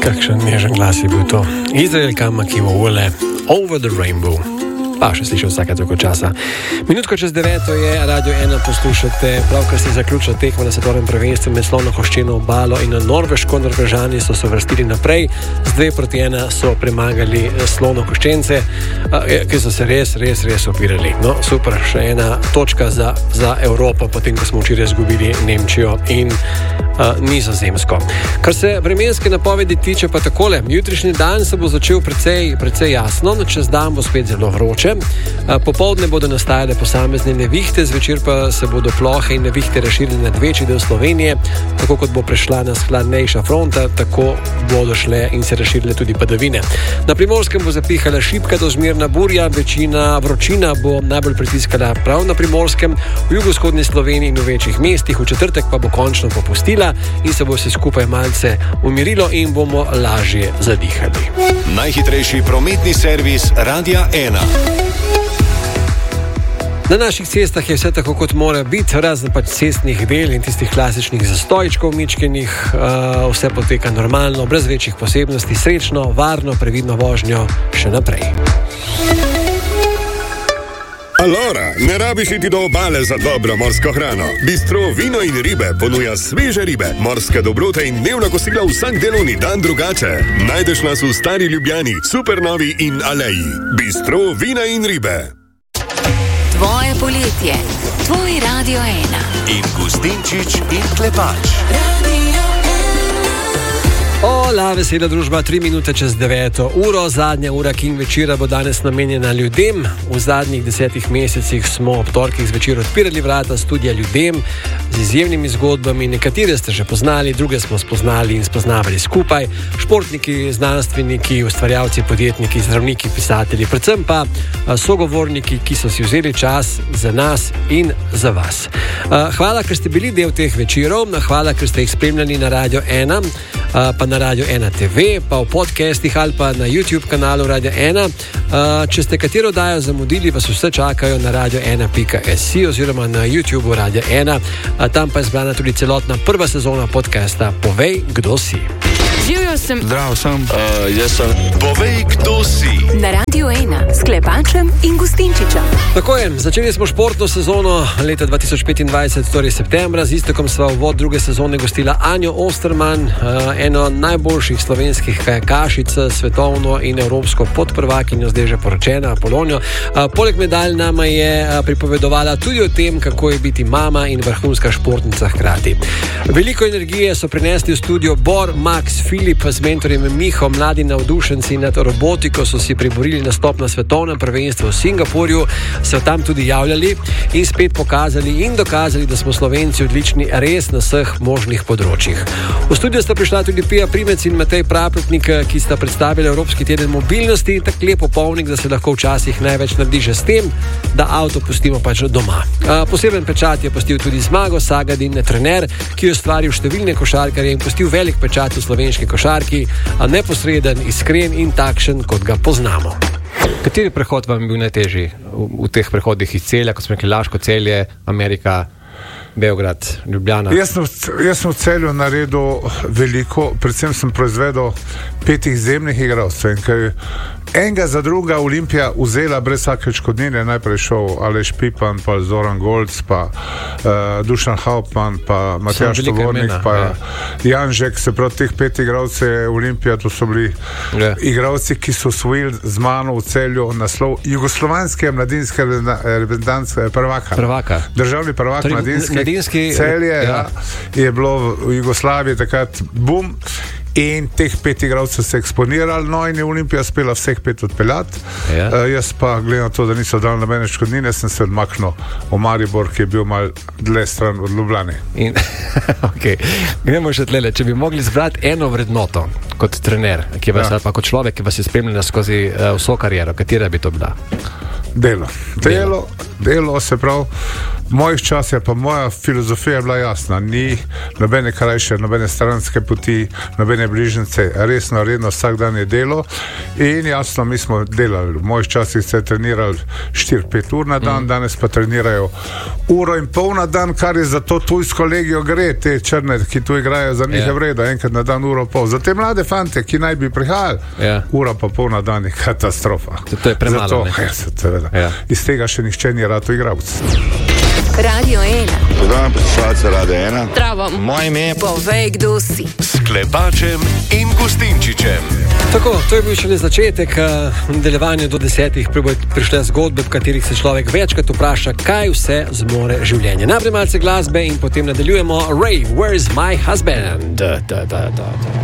Kakšen nežen glas je bil to. Izraelka Makivole, Over the Rainbow. Pa še slišal vsake toliko časa. Minutko čez 9 je Radio 1 poslušate, pravkar se zaključila tekma na svetovnem prvenstvu med Slonokoščeno obalo in Norveško. Norvežani so se vrstili naprej, z 2-1 so premagali Slonokoščence, ki so se res opirali. No, super, še ena točka za Evropo, potem ko smo včeraj izgubili Nemčijo in Nizozemsko. Kar se vremenske napovedi tiče pa takole. Jutrišnji dan se bo začel precej jasno, čez dan bo spet zelo vroče. Popoldne bodo nastajale posamezne nevihte, zvečer pa se bodo plohe in nevihte razširile nad večji del Slovenije. Tako kot bo prešla nas hladnejša fronta, tako bodo šle in se razširile tudi padavine. Na Primorskem bo zapihala šibka do zmerna burja, vročina bo najbolj pritiskala prav na Primorskem, v jugovzhodni Sloveniji in v večjih mestih. V četrtek pa bo končno popustila in se bo vse skupaj malce umirilo in bomo lažje zadihali. Najhitrejši prometni servis Radia 1. Na naših cestah je vse tako, kot mora biti, razen pač cestnih del in tistih klasičnih zastojčkov mičkenih. Vse poteka normalno, brez večjih posebnosti, srečno, varno, previdno vožnjo še naprej. Alora, ne rabiš iti do obale za dobro morsko hrano. Bistro Vino in ribe ponuja sveže ribe, morske dobrote in dnevna kosila vsak delovni dan drugače. Najdeš nas v Stari Ljubljani, Supernovi in Aleji. Bistro Vina in ribe. Tvoje poletje, tvoj Radio 1. In Gustinčič in Klepač. Ola, vesela družba, 3 minute čez 9 uro. Zadnja ura King večera bo danes namenjena ljudem. V zadnjih 10 mesecih smo ob torkih zvečer odpirali vrata studia ljudem z izjemnimi zgodbami. Nekatere ste že poznali, druge smo spoznali in spoznavali skupaj. Športniki, znanstveniki, ustvarjalci, podjetniki, zdravniki, pisatelji, predvsem pa sogovorniki, ki so si vzeli čas za nas in za vas. Hvala, ker ste bili del teh večerov, hvala, ker ste jih spremljali na Radio 1, pa na Radio 1 TV, pa v podcastih ali pa na YouTube kanalu Radio 1. Če ste katero dajo zamudili, vas vse čakajo na radio1.si oziroma na YouTube Radio 1. Tam pa je zbrana tudi celotna prva sezona podcasta Povej, kdo si. Živjo sem. Zdrav sem. Jaz sem. Povej, kdo si. Na Radio 1 s Klepačem in Gustinčičem. Tako je, začeli smo športno sezono leta 2025, torej septembra. Z iztekom sva uvod druge sezone gostila Anjo Osterman, eno najboljših slovenskih kajakašic, svetovno in evropsko podprvakinjo, zdaj že poročena, Apolonijo. Poleg medalj nama je pripovedovala tudi o tem, kako je biti mama in vrhunska športnica hkrati. Veliko energije so prinesli v studio Bor, Max, Filip z mentorjem Miho, mladi navdušenci nad robotiko so si priborili nastop na svetovnem prvenstvu v Singapurju, se tam tudi javljali in spet pokazali in dokazali, da smo Slovenci odlični res na vseh možnih področjih. V studio sta prišla tudi Pija Primec in Matej Praprotnik, ki sta predstavili Evropski teden mobilnosti, tak lep opolnik, da se lahko včasih največ naredi že s tem, da avto pustimo pač doma. Poseben pečat je pustil tudi Zmago Sagadin, trener, ki je ustvaril številne košarkarje in pustil velik pečat v slovenski košarki, a neposreden, iskren in takšen, kot ga poznamo. Kateri prehod vam je bil najtežji v teh prehodih iz Celja, kot smo rekli, Laško, Celje, Amerika, Beograd, Ljubljana? Jaz sem v Celju naredil veliko, predvsem sem proizvedel 5 izjemnih igralcev, in ker enega za druga Olimpija vzela brez vsake odškodnine, najprej šel Aleš Pipan, pa Zoran Golc, pa Dušan Hauptmann, pa Matjaž Tovornik, pa Janžek, se pravi teh 5 igralcev je Olimpija, to so bili igralci, ki so osvojili z mano v Celju naslov jugoslovanske mladinske reprezentance prvaka. Državni prvak mladinski Celje, je bilo v Jugoslaviji takrat bum. In teh 5 igralcev se eksponirali, no in je Olimpija spela vseh 5 odpeljati. Jaz pa, glede na to, da niso dali nobene škodnine, sem se odmaknil v Maribor, ki je bil malo dlje stran od Ljubljane. Okay. Gremo še tlele, če bi mogli zbrati eno vrednoto kot trener, ali pa kot človek, ki vas je spremljala skozi vso kariero, katera bi to bila? Delo, se pravi, v mojih časih pa moja filozofija je bila jasna. Ni nobene krajše, nobene stranske poti, nobene bližnjice, resno, redno, vsak dan je delo. In jasno, mi smo delali. V mojih časih se je trenirali 4-5 ur na dan, danes pa trenirajo 1,5 ure na dan, kar je za to tujsko legijo gre, te črne, ki tu igrajo, za njih je vredo, enkrat na dan 1,5 ure. Za te mlade fante, ki naj bi prihajali, 1,5 ure na dan je katastrofa. To je premalo. Iz tega še nihče ni rad igralec. Radio 1. Pozdravljam poslušalce Radio 1. Zdravo. Moje ime je Povej, kdo si. S Klepačem in Gustinčičem. Tako, to je bil šele začetek, nadaljevanje do 10. prišle zgodbe, v katerih se človek večkrat vpraša, kaj vse zmore življenje. Najprej malce glasbe in potem nadaljujemo. Ray, where's my husband?